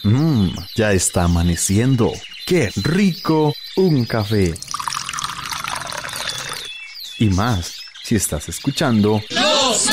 Ya está amaneciendo. ¡Qué rico un café! Y más, si estás escuchando ¡Los